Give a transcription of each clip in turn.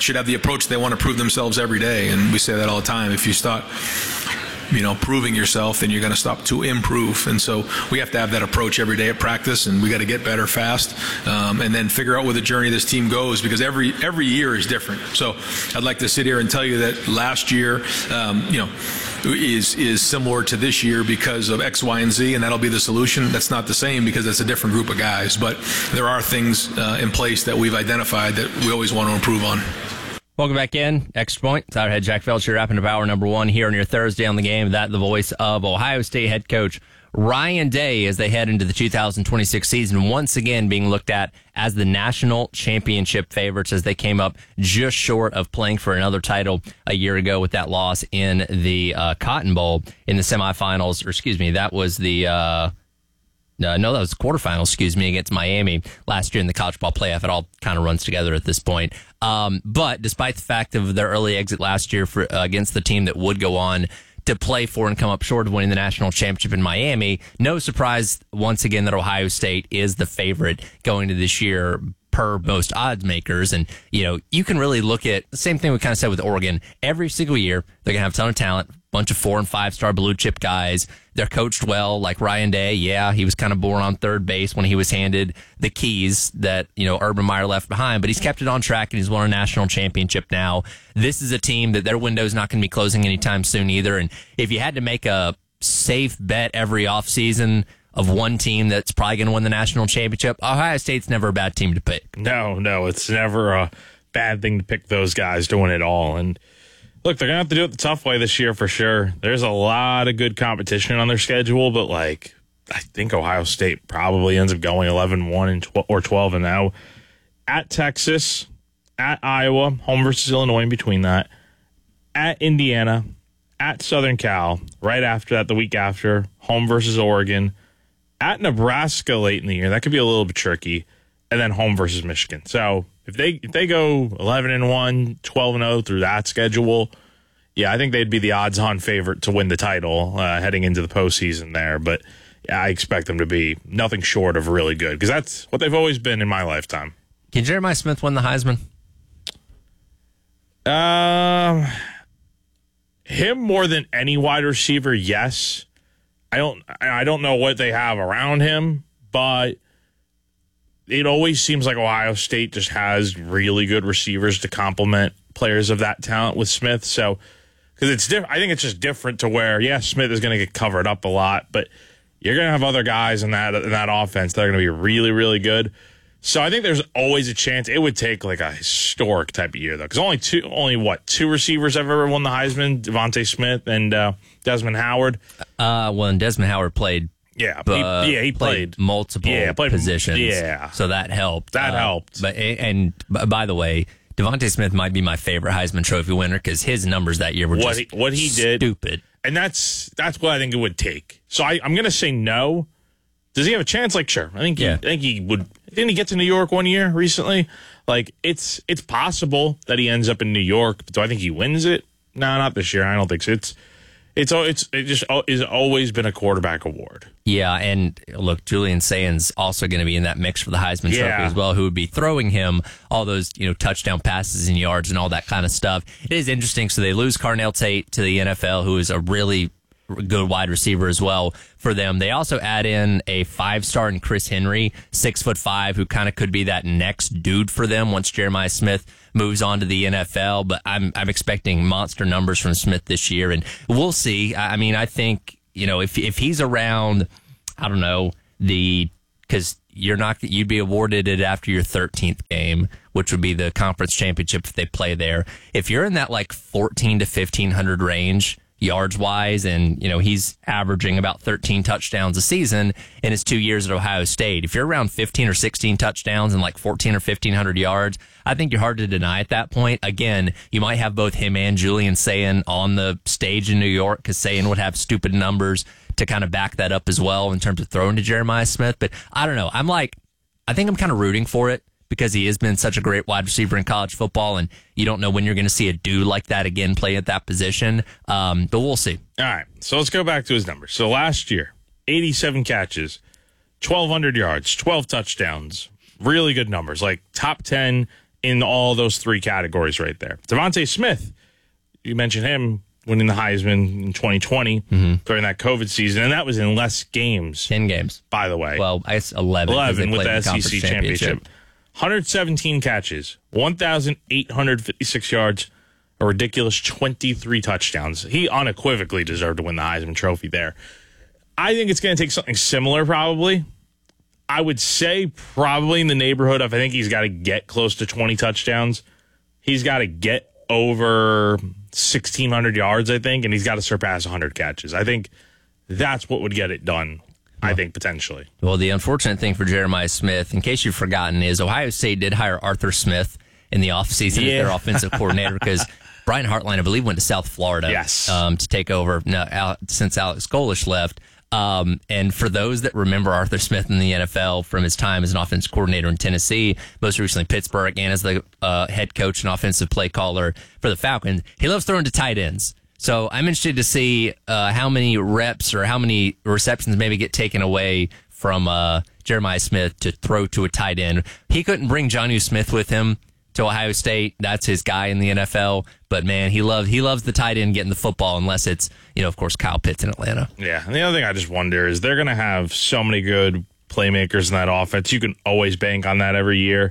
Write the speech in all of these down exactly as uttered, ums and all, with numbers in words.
should have the approach they want to prove themselves every day. And we say that all the time. If you start, you know, proving yourself, then you're going to stop to improve. And so we have to have that approach every day at practice, and we got to get better fast, um, and then figure out where the journey of this team goes, because every every year is different. So I'd like to sit here and tell you that last year, um, you know, is is similar to this year because of X, Y, and Z, and that'll be the solution. That's not the same, because it's a different group of guys. But there are things uh, in place that we've identified that we always want to improve on. Welcome back in. Extra Point. It's our head Jack Felcher wrapping up hour number one here on your Thursday on the Game. That the voice of Ohio State head coach Ryan Day as they head into the two thousand twenty-six season, once again being looked at as the national championship favorites as they came up just short of playing for another title a year ago with that loss in the uh, Cotton Bowl in the semifinals. Or excuse me, that was the... Uh, No, no, that was the quarterfinals, excuse me, against Miami last year in the college ball playoff. It all kind of runs together at this point. Um, but despite the fact of their early exit last year for, uh, against the team that would go on to play for and come up short of winning the national championship in Miami, no surprise once again that Ohio State is the favorite going to this year per most odds makers. And, you know, you can really look at the same thing we kind of said with Oregon. Every single year, they're going to have a ton of talent, bunch of four and five star blue chip guys. They're coached well, like Ryan Day. Yeah, he was kind of born on third base when he was handed the keys that, you know, Urban Meyer left behind, but he's kept it on track and he's won a national championship now. This is a team that their window's not going to be closing anytime soon either. And if you had to make a safe bet every offseason of one team that's probably going to win the national championship, Ohio State's never a bad team to pick. No, no, it's never a bad thing to pick those guys to win it all. And look, they're going to have to do it the tough way this year for sure. There's a lot of good competition on their schedule, but, like, I think Ohio State probably ends up going eleven one and twelve or twelve and now. At Texas, at Iowa, home versus Illinois in between that, at Indiana, at Southern Cal, right after that, the week after, home versus Oregon, at Nebraska late in the year. That could be a little bit tricky, and then home versus Michigan. So if they if they go eleven and one, twelve and oh through that schedule, yeah, I think they'd be the odds-on favorite to win the title uh, heading into the postseason there. But yeah, I expect them to be nothing short of really good, because that's what they've always been in my lifetime. Can Jeremiah Smith win the Heisman? Um, him more than any wide receiver, yes. I don't I don't know what they have around him, but it always seems like Ohio State just has really good receivers to complement players of that talent with Smith. So, because it's diff- I think it's just different to where, yeah, Smith is going to get covered up a lot, but you're going to have other guys in that in that offense that are going to be really, really good. So I think there's always a chance. It would take like a historic type of year, though, because only two, only what, two receivers have ever won the Heisman: Devontae Smith and uh, Desmond Howard. Uh, well, and Desmond Howard played. Yeah, uh, he, yeah, he played, played multiple yeah, played, positions. Yeah, so that helped. That uh, helped. But and by the way, Devontae Smith might be my favorite Heisman Trophy winner because his numbers that year were what just he, what he did stupid, and that's that's what I think it would take. So I, I'm going to say no. Does he have a chance? Like, sure. I think he, yeah. I think he would. Didn't he get to New York one year recently? Like, it's it's possible that he ends up in New York. But do I think he wins it? No, not this year. I don't think so. It's it's it's it just is always been a quarterback award. Yeah, and look, Julian Sayen's also going to be in that mix for the Heisman yeah. Trophy as well, who would be throwing him all those, you know, touchdown passes and yards and all that kind of stuff. It is interesting. So they lose Carnell Tate to the N F L, who is a really good wide receiver as well for them. They also add in a five-star in Chris Henry, six foot five, who kind of could be that next dude for them once Jeremiah Smith moves on to the N F L. But I'm I'm expecting monster numbers from Smith this year, and we'll see. I mean, I think, you know, if if he's around, I don't know, the because you're not you'd be awarded it after your thirteenth game, which would be the conference championship if they play there. If you're in that like fourteen to fifteen hundred range yards wise, and you know he's averaging about thirteen touchdowns a season in his two years at Ohio State. If you're around fifteen or sixteen touchdowns and like fourteen or fifteen hundred yards, I think you're hard to deny at that point. Again, you might have both him and Julian Sayen on the stage in New York because Sayen would have stupid numbers to kind of back that up as well in terms of throwing to Jeremiah Smith. But I don't know. I'm like, I think I'm kind of rooting for it, because he has been such a great wide receiver in college football, and you don't know when you're going to see a dude like that again play at that position. Um, but we'll see. All right, so let's go back to his numbers. So last year, eighty-seven catches, twelve hundred yards, twelve touchdowns, really good numbers, like top ten in all those three categories right there. Devontae Smith, you mentioned him winning the Heisman in twenty twenty mm-hmm. during that COVID season, and that was in less games. ten games. By the way. Well, I guess eleven. eleven with the S E C championship. one hundred seventeen catches, one thousand eight hundred fifty-six yards, a ridiculous twenty-three touchdowns. He unequivocally deserved to win the Heisman Trophy there. I think it's going to take something similar probably. I would say probably in the neighborhood of, I think he's got to get close to twenty touchdowns. He's got to get over sixteen hundred yards, I think, and he's got to surpass one hundred catches. I think that's what would get it done, I think, potentially. Well, the unfortunate thing for Jeremiah Smith, in case you've forgotten, is Ohio State did hire Arthur Smith in the offseason yeah. as their offensive coordinator because Brian Hartline, I believe, went to South Florida yes. um, to take over no, Al- since Alex Golesh left. Um, and for those that remember Arthur Smith in the N F L from his time as an offensive coordinator in Tennessee, most recently Pittsburgh, and as the uh, head coach and offensive play caller for the Falcons, he loves throwing to tight ends. So I'm interested to see uh, how many reps or how many receptions maybe get taken away from uh, Jeremiah Smith to throw to a tight end. He couldn't bring Jonnu Smith with him to Ohio State. That's his guy in the N F L. But, man, he loves he loves the tight end getting the football unless it's, you know, of course, Kyle Pitts in Atlanta. Yeah, and the other thing I just wonder is they're going to have so many good playmakers in that offense. You can always bank on that every year.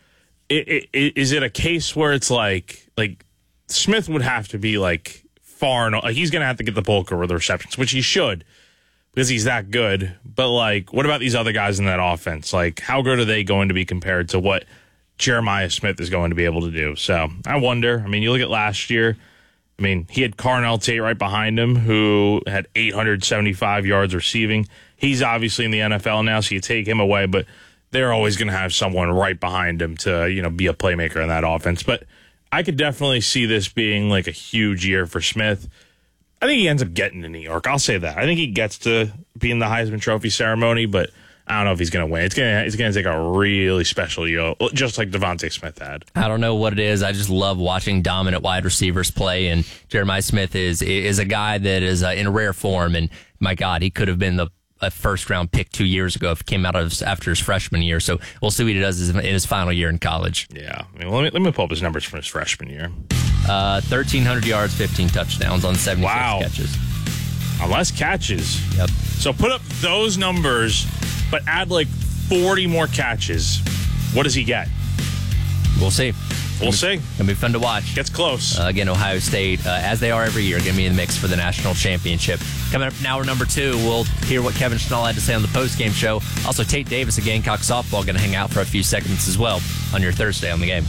It, it, it, is it a case where it's like, like Smith would have to be, like, far enough. Like, he's going to have to get the bulk of the receptions, which he should because he's that good. But, like, what about these other guys in that offense? Like, how good are they going to be compared to what Jeremiah Smith is going to be able to do? So I wonder. I mean, you look at last year. I mean, he had Carnell Tate right behind him, who had eight hundred seventy-five yards receiving. He's obviously in the N F L now, so you take him away, but they're always going to have someone right behind him to, you know, be a playmaker in that offense. But I could definitely see this being like a huge year for Smith. I think he ends up getting to New York. I'll say that. I think he gets to be in the Heisman Trophy ceremony, but I don't know if he's going to win. It's going to it's going to take a really special year, just like Devontae Smith had. I don't know what it is. I just love watching dominant wide receivers play, and Jeremiah Smith is is a guy that is uh, in rare form. And my God, he could have been the a first round pick two years ago if he came out of after his freshman year. So we'll see what he does in his final year in college. Yeah, I mean, let me let me pull up his numbers from his freshman year. Uh, thirteen hundred yards, fifteen touchdowns on seventy-six wow. catches. On less catches. Yep. So put up those numbers, but add like forty more catches. What does he get? We'll see. We'll it's see. Gonna be fun to watch. Gets close. Uh, again, Ohio State, uh, as they are every year, gonna be in the mix for the national championship. Coming up now, number two, we'll hear what Kevin Schnall had to say on the post-game show. Also, Tate Davis of Gamecock softball gonna hang out for a few seconds as well on your Thursday on the Game.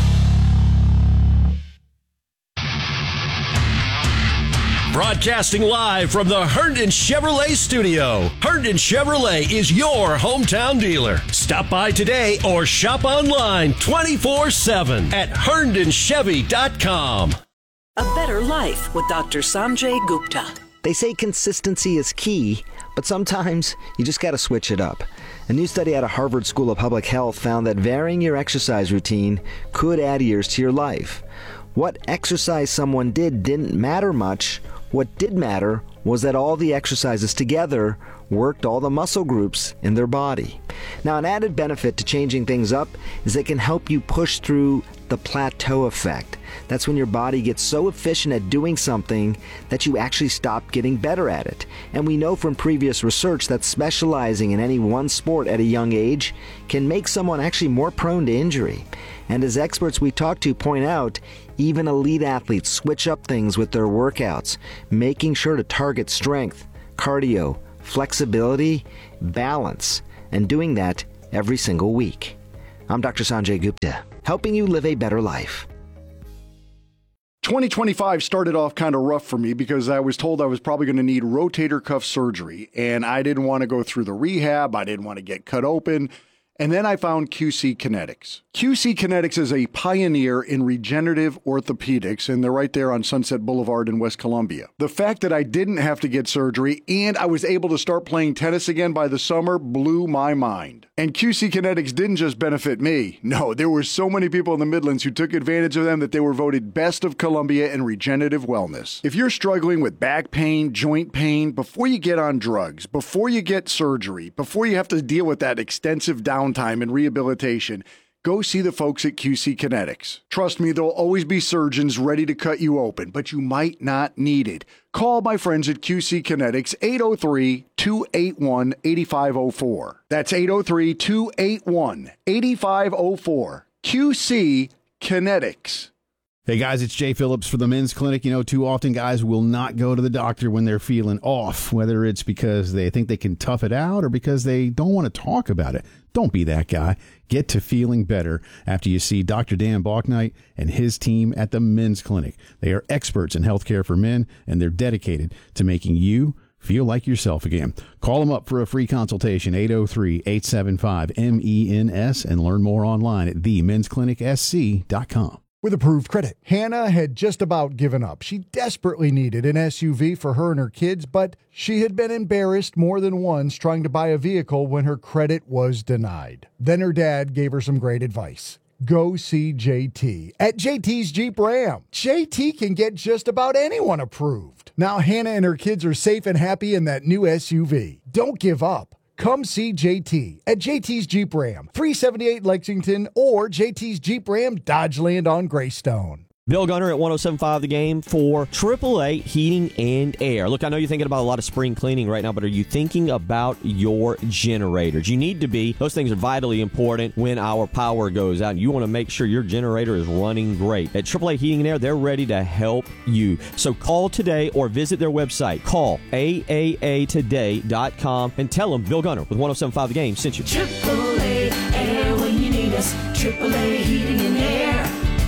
Broadcasting live from the Herndon Chevrolet studio. Herndon Chevrolet is your hometown dealer. Stop by today or shop online twenty-four seven at herndon chevy dot com. A better life with Doctor Sanjay Gupta. They say consistency is key, but sometimes you just got to switch it up. A new study out of Harvard School of Public Health found that varying your exercise routine could add years to your life. What exercise someone did didn't matter much. What did matter was that all the exercises together worked all the muscle groups in their body. Now, an added benefit to changing things up is it can help you push through the plateau effect. That's when your body gets so efficient at doing something that you actually stop getting better at it. And we know from previous research that specializing in any one sport at a young age can make someone actually more prone to injury. And as experts we talk to point out, even elite athletes switch up things with their workouts, making sure to target strength, cardio, flexibility, balance, and doing that every single week. I'm Doctor Sanjay Gupta, helping you live a better life. twenty twenty-five started off kind of rough for me because I was told I was probably going to need rotator cuff surgery, and I didn't want to go through the rehab. I didn't want to get cut open. And then I found Q C Kinetics. Q C Kinetics is a pioneer in regenerative orthopedics, and they're right there on Sunset Boulevard in West Columbia. The fact that I didn't have to get surgery and I was able to start playing tennis again by the summer blew my mind. And Q C Kinetics didn't just benefit me. No, there were so many people in the Midlands who took advantage of them that they were voted Best of Columbia in regenerative wellness. If you're struggling with back pain, joint pain, before you get on drugs, before you get surgery, before you have to deal with that extensive downtime and rehabilitation, go see the folks at Q C Kinetics. Trust me, there'll always be surgeons ready to cut you open, but you might not need it. Call my friends at Q C Kinetics, eight oh three, two eight one, eight five oh four. That's eight oh three, two eight one, eight five oh four. Q C Kinetics. Hey guys, it's Jay Phillips for the Men's Clinic. You know, too often guys will not go to the doctor when they're feeling off, whether it's because they think they can tough it out or because they don't want to talk about it. Don't be that guy. Get to feeling better after you see Doctor Dan Balknight and his team at the Men's Clinic. They are experts in healthcare for men, and they're dedicated to making you feel like yourself again. Call them up for a free consultation, eight oh three, eight seven five, M E N S, and learn more online at the men's clinic s c dot com. With approved credit, Hannah had just about given up. She desperately needed an S U V for her and her kids, but she had been embarrassed more than once trying to buy a vehicle when her credit was denied. Then her dad gave her some great advice. Go see J T at J T's Jeep Ram. J T can get just about anyone approved. Now Hannah and her kids are safe and happy in that new S U V. Don't give up. Come see J T at J T's Jeep Ram, three seventy-eight Lexington, or J T's Jeep Ram Dodgeland on Greystone. Bill Gunner at one oh seven point five The Game for triple A Heating and Air. Look, I know you're thinking about a lot of spring cleaning right now, but are you thinking about your generators? You need to be. Those things are vitally important when our power goes out. You want to make sure your generator is running great. At triple A Heating and Air, they're ready to help you. So call today or visit their website. Call A A A today dot com and tell them Bill Gunner with one oh seven point five The Game sent you. triple A Air when you need us. triple A Heating and Air.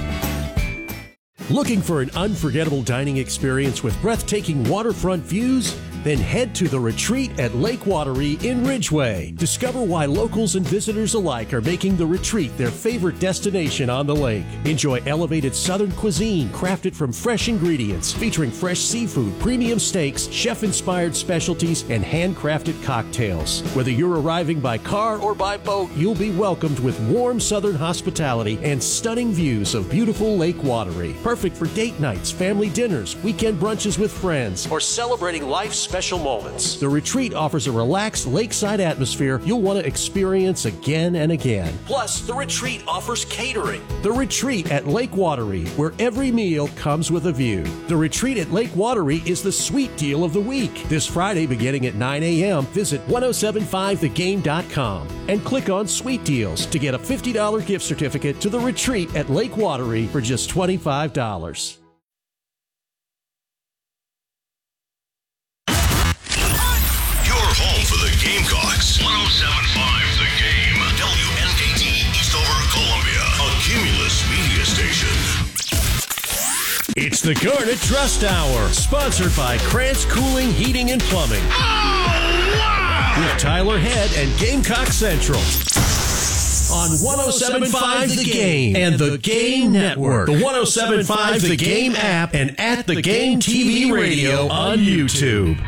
Looking for an unforgettable dining experience with breathtaking waterfront views? Then head to The Retreat at Lake Watery in Ridgeway. Discover why locals and visitors alike are making The Retreat their favorite destination on the lake. Enjoy elevated southern cuisine crafted from fresh ingredients, featuring fresh seafood, premium steaks, chef-inspired specialties, and handcrafted cocktails. Whether you're arriving by car or by boat, you'll be welcomed with warm southern hospitality and stunning views of beautiful Lake Watery. Perfect for date nights, family dinners, weekend brunches with friends, or celebrating life's special moments. The Retreat offers a relaxed lakeside atmosphere you'll want to experience again and again. Plus, The Retreat offers catering. The Retreat at Lake Watery, where every meal comes with a view. The Retreat at Lake Watery is the sweet deal of the week. This Friday, beginning at nine a.m., visit ten seventy-five the game dot com and click on Sweet Deals to get a fifty dollars gift certificate to The Retreat at Lake Watery for just twenty-five dollars. Home for the Gamecocks. one oh seven point five The Game. W N K T Eastover, Columbia. A Cumulus media station. It's the Garnet Trust Hour, sponsored by Krantz Cooling, Heating, and Plumbing. Oh, wow! With Tyler Head and Gamecock Central. On one oh seven point five The Game and The Game Network. The one oh seven point five The Game app and at The Game T V Radio on YouTube.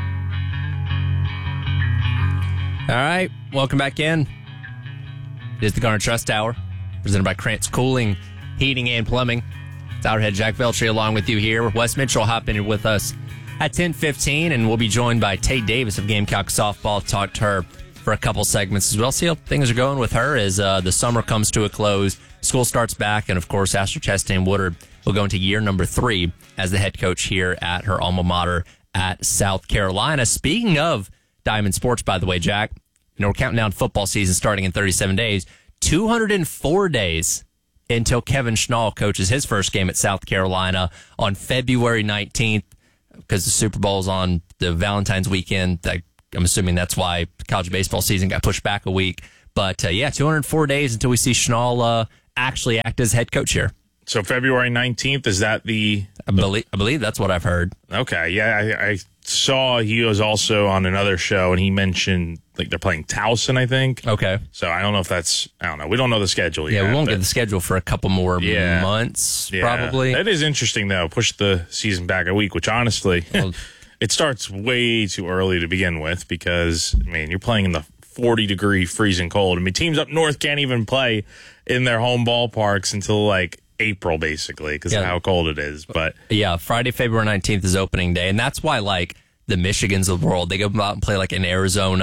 All right, welcome back in. It is the Garner Trust Hour, presented by Krantz Cooling, Heating, and Plumbing. It's our head Jack Veltri along with you here. Wes Mitchell hopping in with us at ten fifteen, and we'll be joined by Tay Davis of Gamecock Softball. Talk to her for a couple segments as well. See how things are going with her as uh, the summer comes to a close. School starts back, and of course, Astor Chastain Woodard will go into year number three as the head coach here at her alma mater at South Carolina. Speaking of Diamond Sports, by the way, Jack, you know, we're counting down football season starting in thirty-seven days. two hundred four days until Kevin Schnall coaches his first game at South Carolina on February nineteenth, because the Super Bowl's on the Valentine's weekend. I'm assuming that's why college baseball season got pushed back a week. But, uh, yeah, two hundred four days until we see Schnall uh, actually act as head coach here. So February nineteenth, is that the... I believe, I believe that's what I've heard. Okay, yeah, I, I saw he was also on another show, and he mentioned, like, they're playing Towson, I think. Okay. So I don't know if that's... I don't know. We don't know the schedule yet. Yeah, we won't but, get the schedule for a couple more yeah, months, yeah. probably. That is interesting, though. Push the season back a week, which honestly... Well, it starts way too early to begin with because, I mean, you're playing in the forty-degree freezing cold. I mean, teams up north can't even play in their home ballparks until, like, April, basically, because yeah. of how cold it is. But yeah, Friday, February nineteenth is opening day, and that's why, like, the Michigans of the world, they go out and play, like, in Arizona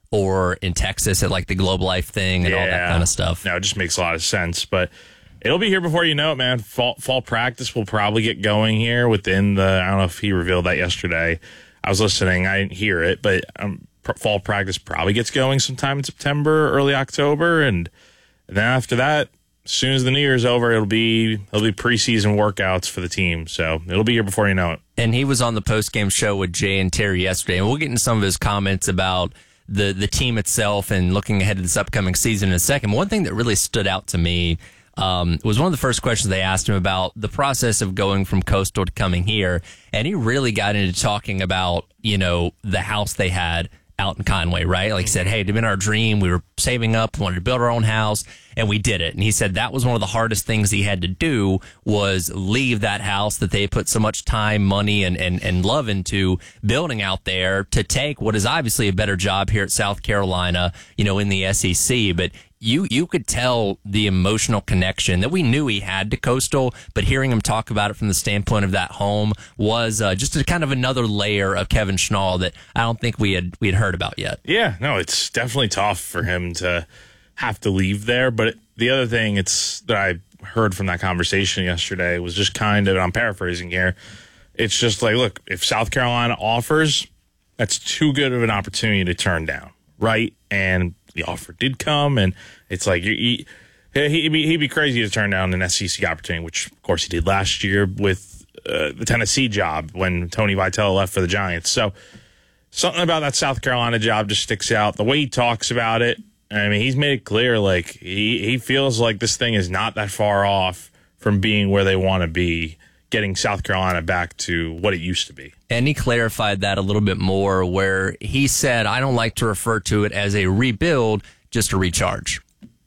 or in Texas at like the Globe Life thing and yeah. all that kind of stuff. No, it just makes a lot of sense. But it'll be here before you know it, man. Fall, fall practice will probably get going here within the, I don't know if he revealed that yesterday. I was listening. I didn't hear it, but um, fall practice probably gets going sometime in September, early October. And, and then after that, as soon as the New Year's over, it'll be it'll be preseason workouts for the team. So it'll be here before you know it. And he was on the post-game show with Jay and Terry yesterday, and we'll get into some of his comments about the, the team itself and looking ahead to this upcoming season in a second. One thing that really stood out to me um, was one of the first questions they asked him about the process of going from Coastal to coming here, and he really got into talking about, you know, the house they had out in Conway, right? Like he said, hey, it'd been our dream. We were saving up, wanted to build our own house, and we did it. And he said that was one of the hardest things he had to do was leave that house that they put so much time, money, and, and, and love into building out there to take what is obviously a better job here at South Carolina, you know, in the S E C. But you you could tell the emotional connection that we knew he had to Coastal, but hearing him talk about it from the standpoint of that home was uh, just a kind of another layer of Kevin Schnall that I don't think we had we had heard about yet. Yeah, no, it's definitely tough for him to have to leave there. But the other thing it's that I heard from that conversation yesterday was just kind of, and I'm paraphrasing here, it's just like, look, if South Carolina offers, that's too good of an opportunity to turn down, right? And the offer did come, and it's like you, you, he'd, be, he'd be crazy to turn down an S E C opportunity, which, of course, he did last year with uh, the Tennessee job when Tony Vitello left for the Giants. So something about that South Carolina job just sticks out. The way he talks about it, I mean, he's made it clear, like, he, he feels like this thing is not that far off from being where they want to be, getting South Carolina back to what it used to be. And he clarified that a little bit more, where he said, I don't like to refer to it as a rebuild, just a recharge.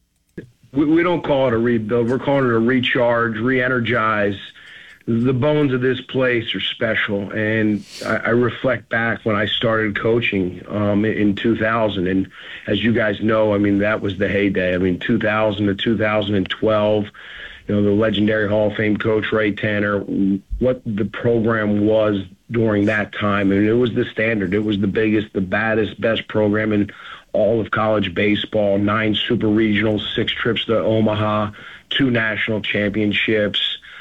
We, we don't call it a rebuild. We're calling it a recharge, re-energize. The bones of this place are special, and I, I reflect back when I started coaching um, in two thousand, and as you guys know, I mean, that was the heyday. I mean, two thousand to two thousand twelve, you know, the legendary Hall of Fame coach Ray Tanner, what the program was during that time, and it was the standard. It was the biggest, the baddest, best program in all of college baseball, nine super regionals, six trips to Omaha, two national championships.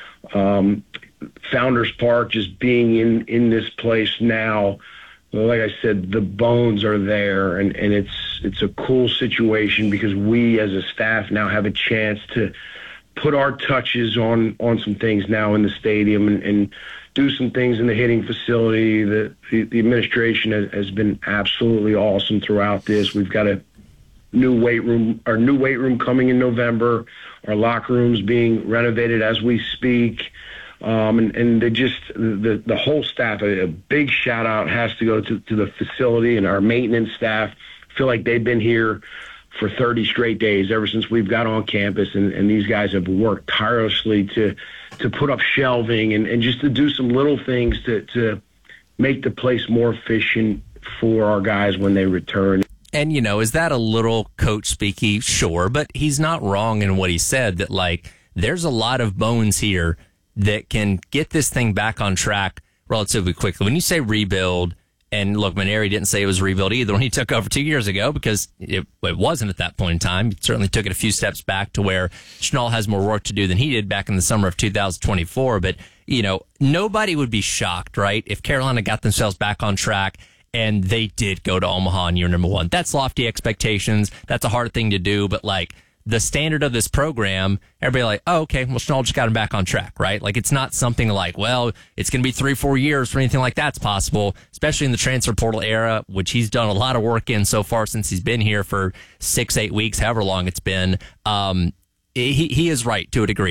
Um, Founders Park, just being in, in this place now, like I said, the bones are there, and, and it's it's a cool situation because we as a staff now have a chance to put our touches on, on some things now in the stadium and, and do some things in the hitting facility. The, the, the administration has, has been absolutely awesome throughout this. We've got a new weight room, our new weight room coming in November. Our locker room's being renovated as we speak. Um, and, and they just, the, the whole staff, a, a big shout out has to go to, to the facility and our maintenance staff. I feel like they've been here for thirty straight days ever since we've got on campus. And, and these guys have worked tirelessly to, to put up shelving and, and just to do some little things to, to make the place more efficient for our guys when they return. And, you know, is that a little coach speaky? Sure, but he's not wrong in what he said, that, like, there's a lot of bones here that can get this thing back on track relatively quickly. When you say rebuild, and look, Mainieri didn't say it was a rebuild either when he took over two years ago, because it, it wasn't at that point in time. He certainly took it a few steps back to where Schnall has more work to do than he did back in the summer of two thousand twenty-four. But, you know, nobody would be shocked, right, if Carolina got themselves back on track and they did go to Omaha in year number one. That's lofty expectations. That's a hard thing to do. But, like, the standard of this program, everybody like, oh, okay, well, Schnall just got him back on track, right? Like, it's not something like, well, it's going to be three, four years for anything like that's possible, especially in the transfer portal era, which he's done a lot of work in so far since he's been here for six, eight weeks, however long it's been. Um, he, he is right to a degree.